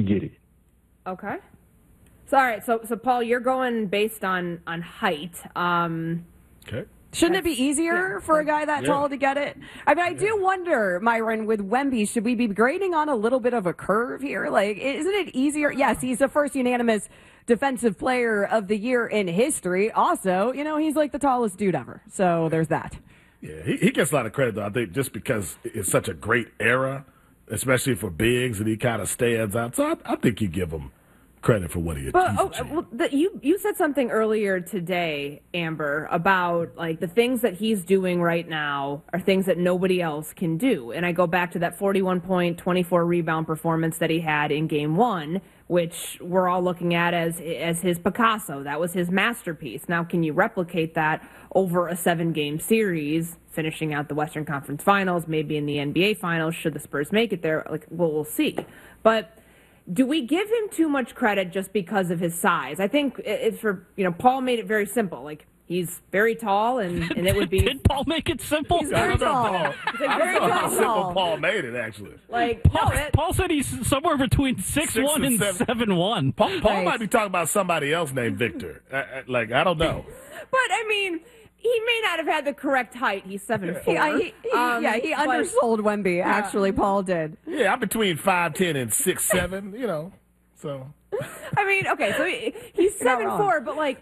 to get it. Okay. So, all right. So Paul, you're going based on height. Okay. Shouldn't it be easier for a guy that tall to get it? I mean, I do wonder, Myron, with Wemby, should we be grading on a little bit of a curve here? Like, isn't it easier? Yes, he's the first unanimous defensive player of the year in history. Also, he's like the tallest dude ever. So there's that. Yeah, he gets a lot of credit, though, I think, just because it's such a great era, especially for bigs, and he kind of stands out. So I think you give him credit for what he achieved. You said something earlier today, Amber, about like the things that he's doing right now are things that nobody else can do. And I go back to that 41-point, 24-rebound performance that he had in Game 1, which we're all looking at as his Picasso. That was his masterpiece. Now, can you replicate that over a 7-game series, finishing out the Western Conference Finals, maybe in the NBA Finals, should the Spurs make it there? We'll see. But do we give him too much credit just because of his size? I think Paul made it very simple. Like, he's very tall, and it would be. Did Paul make it simple? He's very tall. I don't know how simple Paul made it, actually. Paul said he's somewhere between 6'1" and 7'1". Paul might be talking about somebody else named Victor. I don't know. But, I mean, he may not have had the correct height. He's 7'4". He undersold Wemby, actually, Paul did. Yeah, I'm between 5'10" and 6'7", so. I mean, okay, so he's 7'4", but,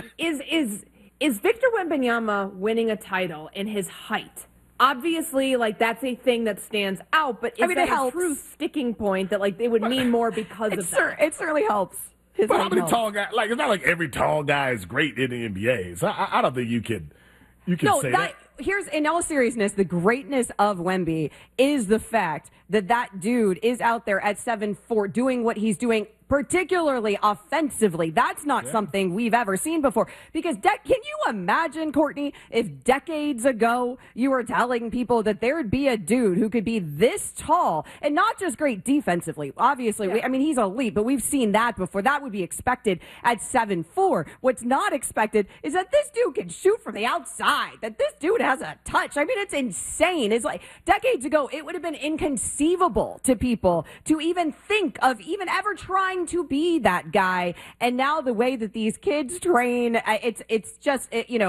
is Victor Wembanyama winning a title in his height? Obviously, that's a thing that stands out, but is that a true sticking point that, it would mean more because of that? It certainly helps. But how many tall guys? It's not like every tall guy is great in the NBA. So I don't think you can say that. Here's, in all seriousness, the greatness of Wemby is the fact that dude is out there at 7'4", doing what he's doing, particularly offensively. That's not something we've ever seen before. Because can you imagine, Courtney, if decades ago you were telling people that there would be a dude who could be this tall and not just great defensively? Obviously, he's elite, but we've seen that before. That would be expected at 7'4". What's not expected is that this dude can shoot from the outside, that this dude has a touch. I mean, it's insane. It's like decades ago, it would have been inconceivable to people to even think of even ever trying to be that guy. And now the way that these kids train, it's just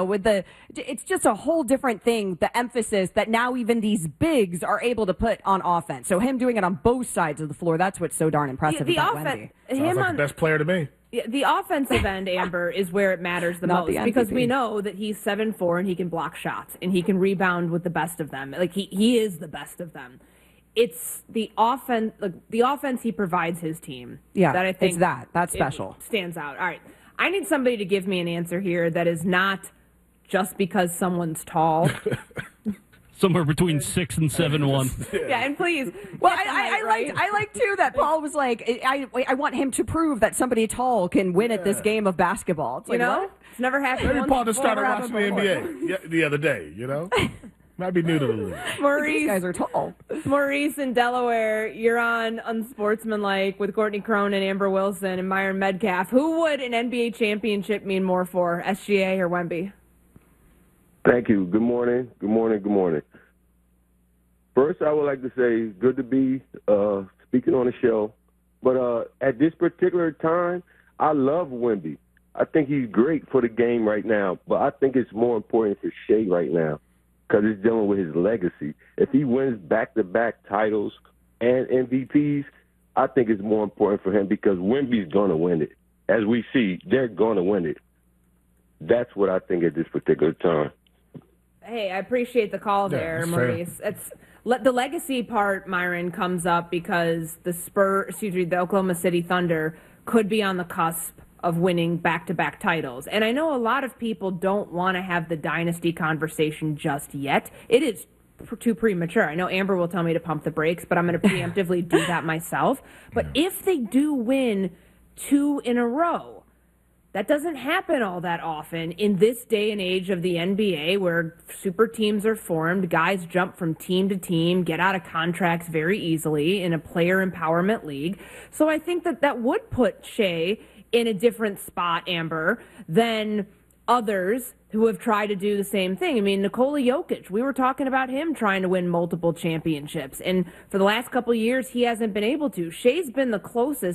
a whole different thing. The emphasis that now even these bigs are able to put on offense. So him doing it on both sides of the floor, that's what's so darn impressive about Wemby. Sounds like the best player to me. The offensive end, Amber, is where it matters the most because we know that he's 7'4" and he can block shots and he can rebound with the best of them. He is the best of them. It's the offense he provides his team. Yeah, that I think that's special. Stands out. All right, I need somebody to give me an answer here that is not just because someone's tall. Somewhere between 6 and 7'1". Yeah, and please. Well, I like too that Paul was like, I want him to prove that somebody tall can win at this game of basketball. It's what? It's never happened. Maybe Paul just started watching the NBA the other day. Might be new to the league. Maurice, these guys are tall. Maurice in Delaware, you're on Unsportsmanlike with Courtney Cronin, Amber Wilson, and Myron Medcalf. Who would an NBA championship mean more for, SGA or Wemby? Thank you. Good morning. Good morning. Good morning. First, I would like to say good to be speaking on the show. But at this particular time, I love Wemby. I think he's great for the game right now. But I think it's more important for Shea right now because it's dealing with his legacy. If he wins back-to-back titles and MVPs, I think it's more important for him because Wemby's going to win it. As we see, they're going to win it. That's what I think at this particular time. Hey, I appreciate the call there, Maurice. The legacy part, Myron, comes up because the Oklahoma City Thunder could be on the cusp of winning back-to-back titles. And I know a lot of people don't want to have the dynasty conversation just yet. It is too premature. I know Amber will tell me to pump the brakes, but I'm going to preemptively do that myself. But if they do win 2 in a row, that doesn't happen all that often in this day and age of the NBA where super teams are formed, guys jump from team to team, get out of contracts very easily in a player empowerment league. So I think that would put Shea in a different spot, Amber, than others who have tried to do the same thing. I mean, Nikola Jokic, we were talking about him trying to win multiple championships. And for the last couple of years, he hasn't been able to. Shea's been the closest